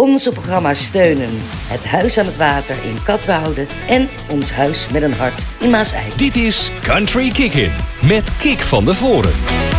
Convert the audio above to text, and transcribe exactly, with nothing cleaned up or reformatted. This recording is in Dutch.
Onze programma's steunen Het Huis aan het Water in Katwoude en Ons Huis met een Hart in Maaseik. Dit is Country Kick-In met Kik van de Voren.